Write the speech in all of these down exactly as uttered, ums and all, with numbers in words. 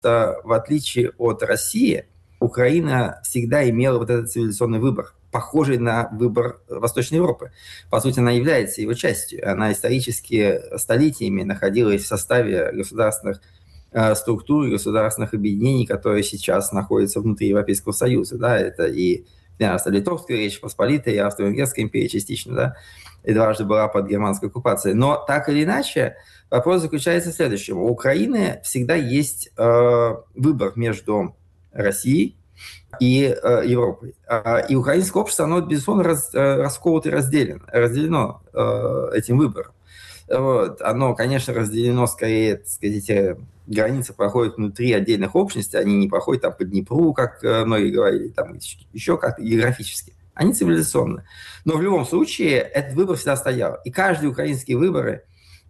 что, в отличие от России, Украина всегда имела вот этот цивилизационный выбор, похожий на выбор Восточной Европы. По сути, она является его частью. Она исторически столетиями находилась в составе государственных э, структур, государственных объединений, которые сейчас находятся внутри Европейского Союза. Да? Это и Литовская Речь Посполитая, и Австро-Венгерская империя частично, да? И дважды была под германской оккупацией. Но так или иначе, вопрос заключается в следующем. У Украины всегда есть э, выбор между Россией и э, Европой. Э, и украинское общество, оно, безусловно, раз, э, расколото и разделено, разделено э, этим выбором. Вот. Оно, конечно, разделено скорее, так сказать, эти границы проходят внутри отдельных общностей, они не проходят там по Днепру, как э, многие говорили, там еще как-то географически. Они цивилизационны. Но в любом случае этот выбор всегда стоял. И каждые украинские выборы,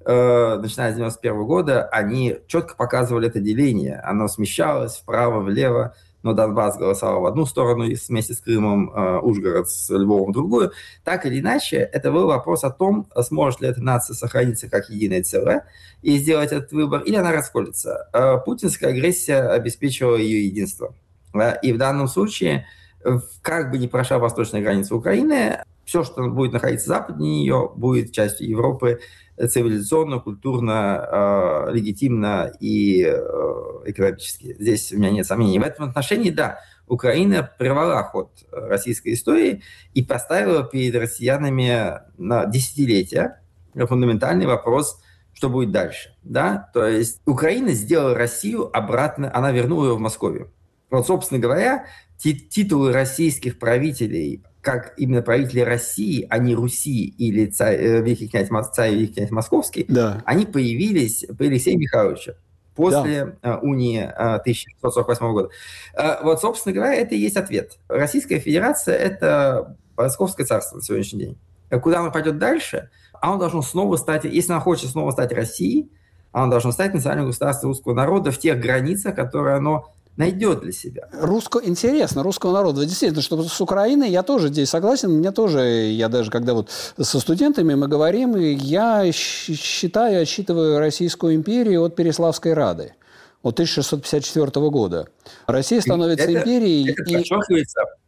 э, начиная с девяносто первого года, они четко показывали это деление. Оно смещалось вправо, влево, но Донбасс голосовал в одну сторону вместе с Крымом, э, Ужгород с Львовом в другую. Так или иначе, это был вопрос о том, сможет ли эта нация сохраниться как единое целое и сделать этот выбор, или она расколется. Э, путинская агрессия обеспечивала ее единство. Э, и в данном случае, как бы ни прошла восточная граница Украины, все, что будет находиться западнее нее, будет частью Европы цивилизационно, культурно, э, легитимно и э, экономически. Здесь у меня нет сомнений. В этом отношении, да, Украина прервала ход российской истории и поставила перед россиянами на десятилетия фундаментальный вопрос, что будет дальше. Да? То есть Украина сделала Россию обратно, она вернула ее в Московию. Вот, собственно говоря, титулы российских правителей, как именно правители России, а не Руси или царь, великий князь, царь великий князь Московский, да, они появились при Алексее Михайловиче после да. унии тысяча девятьсот сорок восьмого года. Вот, собственно говоря, это и есть ответ. Российская Федерация – это Московское царство на сегодняшний день. Куда оно пойдет дальше? Оно должно снова стать, если оно хочет снова стать Россией, оно должно стать национальным государством русского народа в тех границах, которые оно найдет для себя. Русско... Интересно, русского народа. Действительно, что с Украиной я тоже здесь согласен. Мне тоже, я даже когда вот со студентами мы говорим, я считаю, отсчитываю Российскую империю от Переславской Рады, от тысяча шестьсот пятьдесят четвёртого года. Россия становится это, империей это и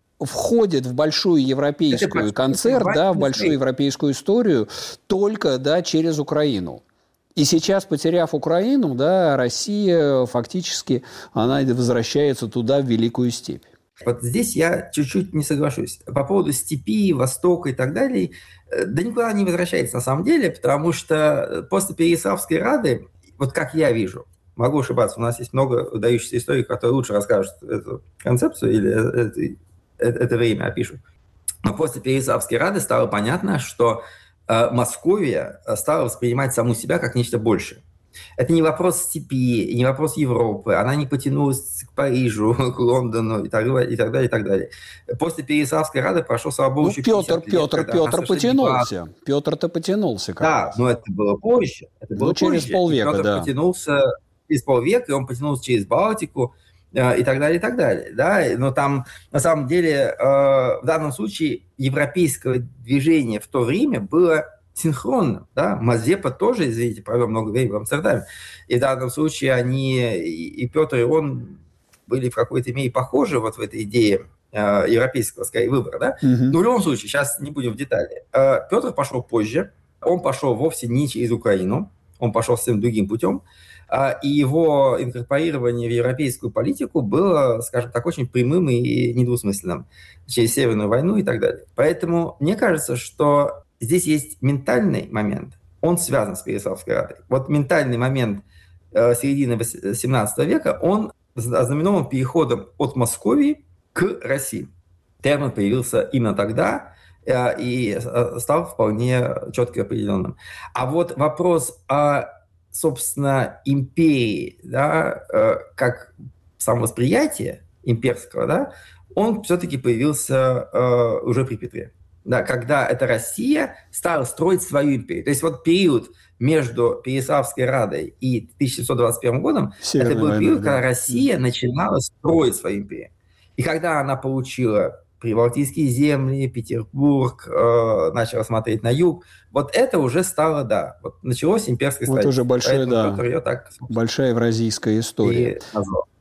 входит в большую европейскую концерт, да, в большую европейскую историю только, да, через Украину. И сейчас, потеряв Украину, да, Россия фактически она возвращается туда, в Великую степь. Вот здесь я чуть-чуть не соглашусь. По поводу степи, Востока и так далее, да никуда не возвращается на самом деле, потому что после Переяславской Рады, вот как я вижу, могу ошибаться, у нас есть много выдающихся историков, которые лучше расскажут эту концепцию или это, это, это время опишут. Но после Переяславской Рады стало понятно, что Московия стала воспринимать саму себя как нечто большее. Это не вопрос степи, не вопрос Европы. Она не потянулась к Парижу, к Лондону и так далее, и так далее, и так далее. После Переяславской Рады прошло, слава богу, ну, Петр, лет, Петр, Петр потянулся. Петр-то потянулся. Как да, раз. но это было позже. Это было ну, через позже. полвека, Петр да. потянулся через полвека, и он потянулся через Балтику, и так далее, и так далее. Да? Но там, на самом деле, в данном случае европейское движение в то время было синхронным. Да? Мазепа тоже, извините, провел много времени в Амстердаме. И в данном случае они, и Петр, и он были в какой-то мере похожи вот в этой идее европейского, скорее, выбора. Да? Угу. Но в любом случае, сейчас не будем в детали. Петр пошел позже. Он пошел вовсе не через Украину. Он пошел совсем другим путем. И его инкорпорирование в европейскую политику было, скажем так, очень прямым и недвусмысленным через Северную войну и так далее. Поэтому мне кажется, что здесь есть ментальный момент, он связан с Переяславской Радой. Вот ментальный момент э, середины семнадцатого века, он ознаменован переходом от Московии к России. Термин появился именно тогда э, и стал вполне четко определенным. А вот вопрос о, собственно, империи, да, э, как самовосприятие имперского, да, он все-таки появился э, уже при Петре. Да, когда эта Россия стала строить свою империю. То есть вот период между Переяславской Радой и тысяча семьсот двадцать первым годом, Северная это был период, война, когда да. Россия начинала строить свою империю. И когда она получила Прибалтийские земли, Петербург, э, начала смотреть на юг. Вот это уже стало, да, вот началось имперское вот строительство. уже большое, Поэтому да, Петр ее так большая евразийская история. и назвал.